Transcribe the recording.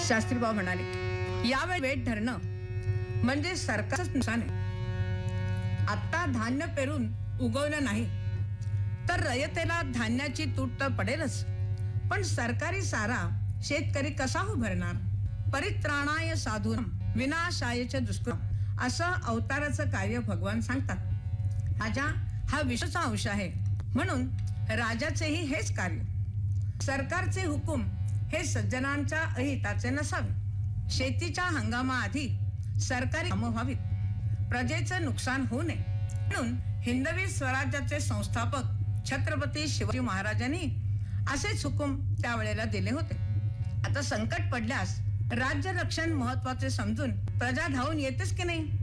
शास्त्रीबाब म्हणाले, यावेळी वेट धरणं म्हणजे सरकारच नुकसान आहे. आता धान्य पेरून उगवलं नाही तर रयतेला धान्याची तूट तर पडेलच, पण सरकारी सारा शेतकरी कसा उभारणार? परित्राणाय साधूनां विनाशाय च दुष्कृतां असं अवताराचं कार्य भगवान सांगतात. राजा हा विष्णूचा अंश आहे, म्हणून राजाचेही हेच कार्य. सरकारचे हुकूम हे सज्जनांच्या अहिताचे नसावे. शेतीच्या हंगामाआधी सरकारी कामं व्हावीत, प्रजेचं नुकसान होऊ नये, म्हणून हिंदवी स्वराज्याचे संस्थापक छत्रपती शिवाजी महाराजांनी असेच हुकूम त्यावेळेला दिले होते. आता संकट पडल्यास राज्य रक्षण महत्वाचे समजून प्रजा धावून येतेच की नाही.